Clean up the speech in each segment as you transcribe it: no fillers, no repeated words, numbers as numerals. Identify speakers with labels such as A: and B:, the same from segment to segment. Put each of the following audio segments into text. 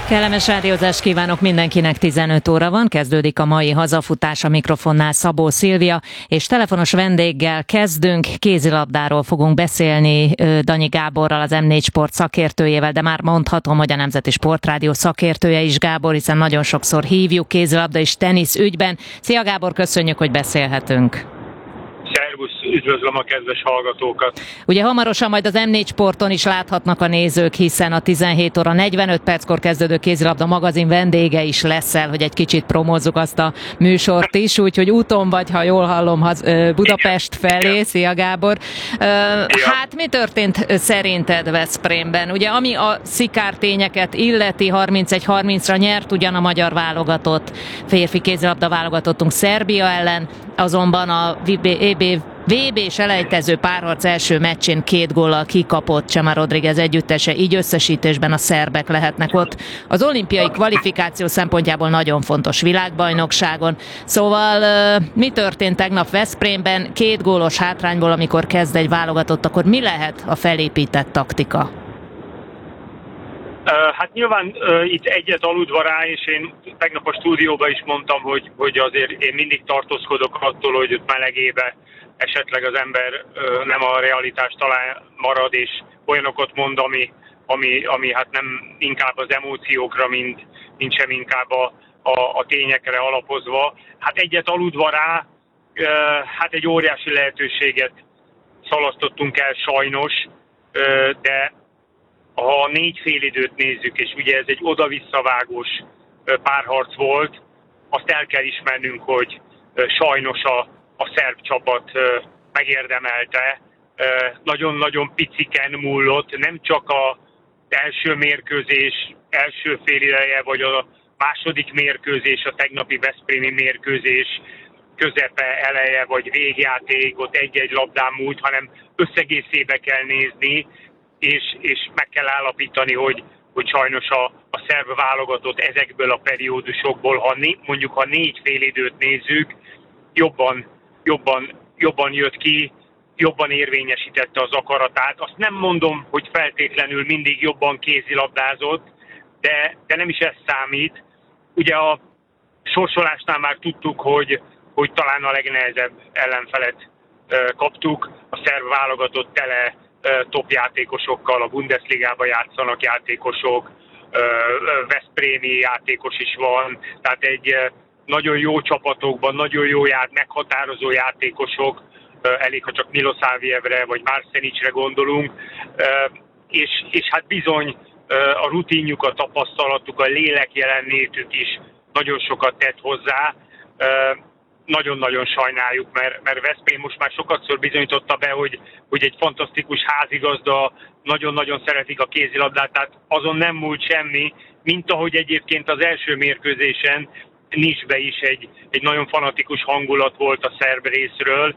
A: Kellemes rádiózást kívánok mindenkinek, 15 óra van, kezdődik a mai hazafutás, a mikrofonnál Szabó Szilvia, és telefonos vendéggel kezdünk, kézilabdáról fogunk beszélni Danyi Gáborral, az M4 Sport szakértőjével, de már mondhatom, hogy a Nemzeti Sportrádió szakértője is Gábor, hiszen nagyon sokszor hívjuk kézilabda és tenisz ügyben. Szia Gábor, köszönjük, hogy beszélhetünk.
B: Szervusz, üdvözlöm a kedves hallgatókat!
A: Ugye hamarosan majd az M4 Sporton is láthatnak a nézők, hiszen a 17 óra 45 perckor kezdődő kézilabda magazin vendége is leszel, hogy egy kicsit promózzuk azt a műsort is, úgyhogy úton vagy, ha jól hallom, Budapest felé. Szia Gábor! Hát mi történt szerinted Veszprémben? Ugye ami a szikártényeket illeti, 31-30-ra nyert ugyan a magyar válogatott, férfi kézilabda válogatottunk Szerbia ellen, azonban a VB-s elejtező párharc első meccsén 2 góllal kikapott Chema Rodriguez együttese, így összesítésben a szerbek lehetnek ott az olimpiai kvalifikáció szempontjából nagyon fontos világbajnokságon. Szóval mi történt tegnap Veszprémben? 2 gólos hátrányból, amikor kezd egy válogatott, akkor mi lehet a felépített taktika?
B: Hát nyilván itt egyet aludva rá, és én tegnap a stúdióban is mondtam, hogy azért én mindig tartózkodok attól, hogy ott melegébe esetleg az ember nem a realitás talán marad, és olyanokat mond, ami hát nem inkább az emóciókra, mint sem inkább a tényekre alapozva. Hát egyet aludva rá, hát egy óriási lehetőséget szalasztottunk el sajnos, de ha a 4 félidőt nézzük, és ugye ez egy oda-visszavágós párharc volt, azt el kell ismernünk, hogy sajnos a szerb csapat megérdemelte. Nagyon-nagyon piciken múlott, nem csak az első mérkőzés, első félideje, vagy a második mérkőzés, a tegnapi veszprémi mérkőzés közepe, eleje, vagy végjáték, ott egy-egy labdán múlt, hanem összegészébe kell nézni, és meg kell állapítani, hogy sajnos a szerb válogatott ezekből a periódusokból, mondjuk ha 4 félidőt nézzük, jobban jött ki, jobban érvényesítette az akaratát. Azt nem mondom, hogy feltétlenül mindig jobban kézilabdázott, de nem is ez számít. Ugye a sorsolásnál már tudtuk, hogy talán a legnehezebb ellenfelet kaptuk. A szerb válogatott tele top játékosokkal, a Bundesligában játszanak játékosok, veszprémi játékos is van, tehát egy nagyon jó csapatokban, nagyon jó meghatározó játékosok, elég, ha csak Milosavljevre vagy Marsenicsre gondolunk, és hát bizony a rutinjuk, a tapasztalatuk, a lélek jelenlétük is nagyon sokat tett hozzá. Nagyon-nagyon sajnáljuk, mert Veszprém most már sokatszor bizonyította be, hogy egy fantasztikus házigazda, nagyon-nagyon szeretik a kézilabdát, tehát azon nem múlt semmi, mint ahogy egyébként az első mérkőzésen Nice-be is egy nagyon fanatikus hangulat volt a szerb részről,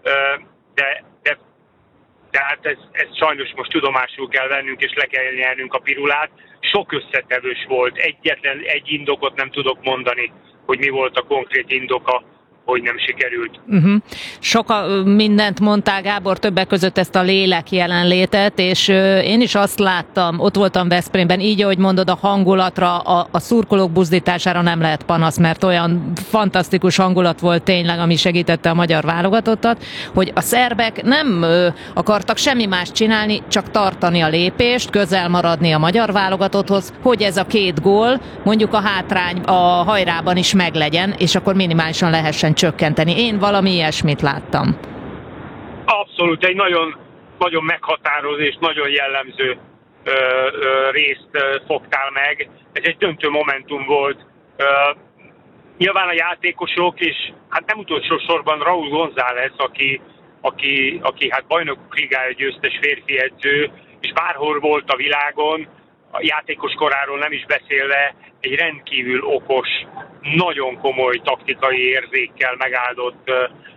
B: de hát ez sajnos most tudomásul kell vennünk, és le kell nyernünk a pirulát. Sok összetevős volt, egyetlen egy indokot nem tudok mondani, hogy mi volt a konkrét indoka, hogy nem sikerült.
A: Sok mindent mondtál, Gábor, többek között ezt a lélek jelenlétet, és én is azt láttam, ott voltam Veszprémben, így ahogy mondod, a hangulatra, a szurkolók buzdítására nem lehet panasz, mert olyan fantasztikus hangulat volt tényleg, ami segítette a magyar válogatottat, hogy a szerbek nem akartak semmi más csinálni, csak tartani a lépést, közel maradni a magyar válogatotthoz, hogy ez a 2 gól, mondjuk a hátrány a hajrában is meglegyen, és akkor minimálisan lehessen csökkenteni. Én valami ilyesmit láttam.
B: Abszolút, egy nagyon, nagyon meghatározó és nagyon jellemző részt fogtál meg. Ez egy döntő momentum volt. Nyilván a játékosok, és hát nem utolsó sorban Raúl González, aki hát bajnokok ligája győztes férfi edző, és bárhol volt a világon, a játékos koráról nem is beszélve, egy rendkívül okos, nagyon komoly taktikai érzékkel megáldott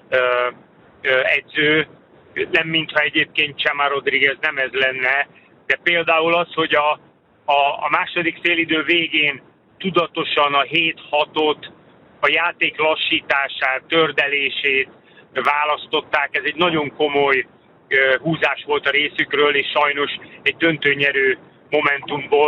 B: edző. Nem mintha egyébként Chema Rodriguez nem ez lenne, de például az, hogy a második félidő végén tudatosan a 7-6-ot, a játék lassítását, tördelését választották, ez egy nagyon komoly húzás volt a részükről, és sajnos egy döntőnyerő momentumból